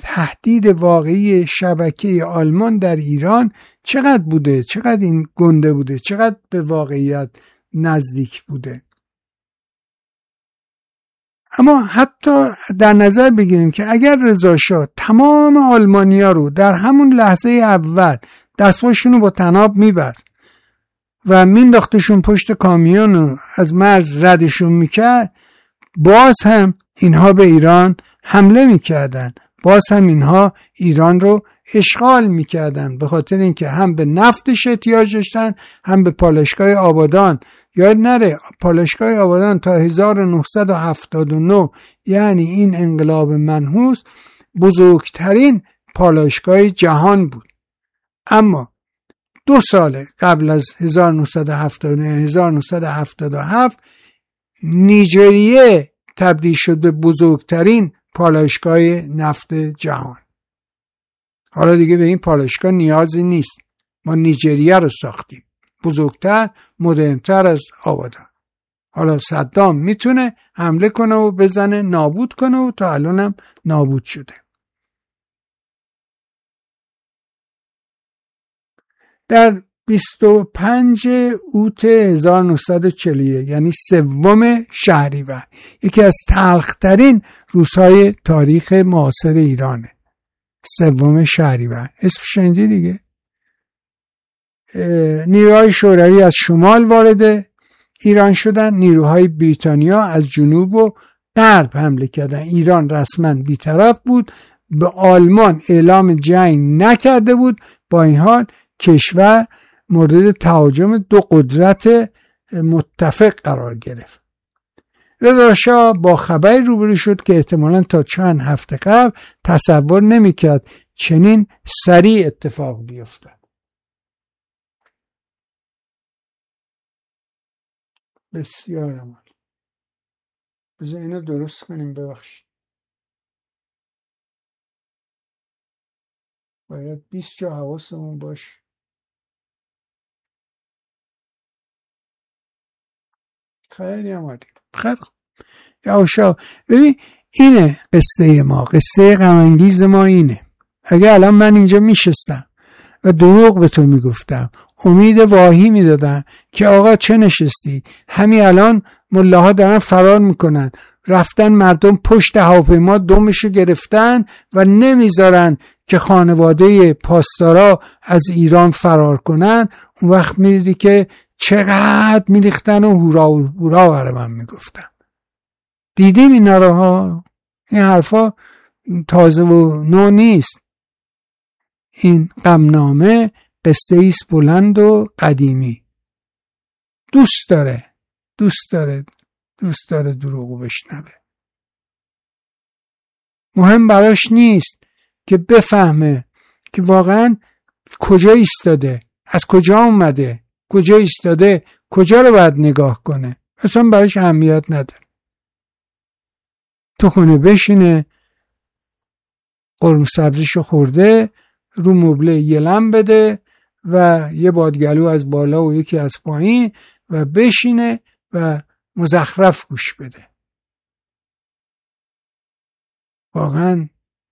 تهدید واقعی شبکه آلمان در ایران چقدر بوده، چقدر این گنده بوده، چقدر به واقعیت نزدیک بوده. اما حتی در نظر بگیریم که اگر رضا شاه تمام آلمانیا رو در همون لحظه اول دستاشون رو با طناب میبست و مینداختشون پشت کامیون و از مرز ردشون میکرد، باز هم اینها به ایران حمله میکردن، باز هم اینها ایران رو اشغال میکردن، به خاطر اینکه هم به نفتش احتیاج داشتن، هم به پالایشگاه آبادان. یاد نره پالایشگاه آبادان تا 1979 یعنی این انقلاب منحوس بزرگترین پالایشگاه جهان بود. اما 2 سال قبل از 1977 نیجریه تبدیل شد به بزرگترین پالایشگاه نفت جهان. حالا دیگه به این پالایشگاه نیازی نیست، ما نیجریه رو ساختیم، بزرگتر، مدرن‌تر از آبادان. حالا صدام میتونه حمله کنه و بزنه نابود کنه و تا الان هم نابود شده. در 25 اوت 1941 یعنی 3 شهریور، یکی از تلخ‌ترین روزهای تاریخ معاصر ایرانه. 3 شهریور اسم شنیدی دیگه. نیروهای شوروی از شمال وارد ایران شدن، نیروهای بریتانیا از جنوب و غرب حمله کردن. ایران رسما بی‌طرف بود، به آلمان اعلام جنگ نکرده بود، با این حال کشور مورد تهاجم 2 قدرت متفق قرار گرفت. رضا شاه با خبری روبرو شد که احتمالاً تا چند هفته قبل تصور نمی‌کرد چنین سریع اتفاق بیفتد. بسیار عالی. بذار اینو درست کنیم، ببخشید. باید 20 جا حواسمون باشه. خیلی عالی. خیلی خوب. یواشا ببین اینه قصه ما، قصه غم انگیز ما اینه. اگه الان من اینجا میشستم و دروغ به تو میگفتم، امید واهی میدادم که آقا چه نشستی، همین الان ملاها دارن فرار میکنن، رفتن مردم پشت هواپیما دمشو گرفتن و نمیذارن که خانواده پاسدارا از ایران فرار کنن، اون وقت میدیدی که چقدر میریختن و هورا هورا برای من میگفتن. دیدیم اینا رو ها. این حرفا تازه و نو نیست. این غمنامه قصه ایست بلند و قدیمی. دوست داره دروغو بشنوه. مهم براش نیست که بفهمه که واقعا کجا ایستاده، از کجا اومده، کجا ایستاده، کجا رو باید نگاه کنه. اصلا براش اهمیت نداره. تو خونه بشینه، قرمه سبزیشو خورده، رو مبله یه لم بده و یه بادگلو از بالا و یکی از پایین و بشینه و مزخرف گوش بده. واقعا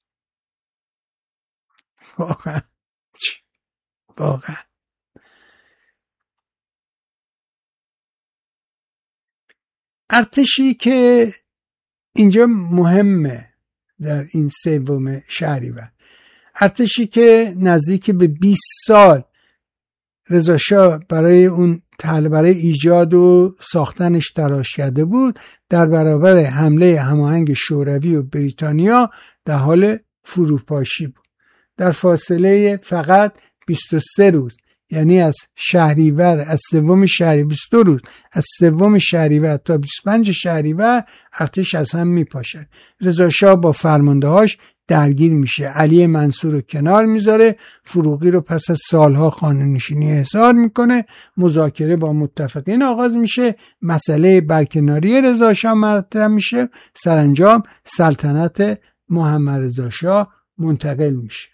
ارتشی که اینجا مهمه در این 3 شهریور، ارتشی که نزدیک به 20 سال رضا شاه برای ایجاد و ساختنش تلاش کرده بود، در برابر حمله هماهنگ شوروی و بریتانیا در حال فروپاشی بود. در فاصله فقط 23 روز، یعنی از شهریور، از 3 شهریور 22 روز، از 3 شهریور تا 25 شهریور ارتش از هم میپاشه. رضا شاه با فرماندهاش درگیر میشه، علی منصور رو کنار میذاره، فروغی رو پس از سالها خانه نشینی احضار میکنه، مذاکره با متفقین آغاز میشه، مسئله برکناری رضا شاه مطرح میشه، سرانجام سلطنت محمد رضا شاه منتقل میشه.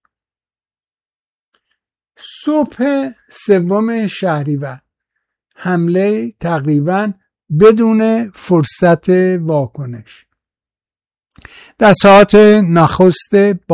صبح 3 شهریور حمله تقریبا بدون فرصت واکنش. در ساعت نخست